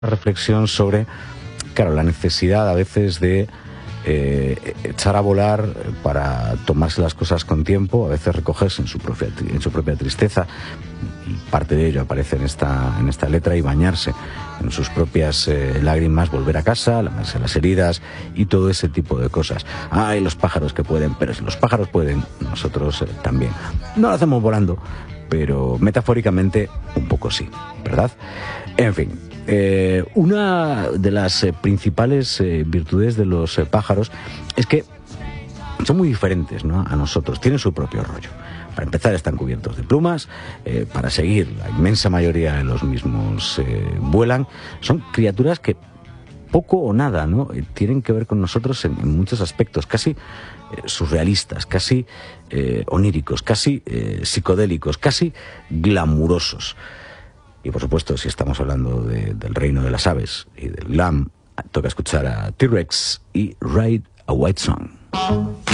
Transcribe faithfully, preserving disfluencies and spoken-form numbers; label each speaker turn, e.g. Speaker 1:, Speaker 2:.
Speaker 1: Reflexión sobre, claro, la necesidad a veces de eh, echar a volar para tomarse las cosas con tiempo, a veces recogerse en su propia, en su propia tristeza, y parte de ello aparece en esta, en esta letra, y bañarse en sus propias eh, lágrimas, volver a casa, lamerse las heridas y todo ese tipo de cosas. Ay, los pájaros que pueden, pero si los pájaros pueden, nosotros eh, también. No lo hacemos volando, pero metafóricamente un poco sí, ¿verdad? En fin. Eh, una de las eh, principales eh, virtudes de los eh, pájaros es que son muy diferentes, ¿no?, a nosotros, tienen su propio rollo. Para empezar, están cubiertos de plumas, eh, para seguir, la inmensa mayoría de los mismos eh, vuelan. Son criaturas que poco o nada, ¿no?, eh, tienen que ver con nosotros en, en muchos aspectos, casi eh, surrealistas, casi eh, oníricos, casi eh, psicodélicos, casi glamurosos. Y por supuesto, si estamos hablando de, del reino de las aves y del glam, toca escuchar a T-Rex y Ride a White Song.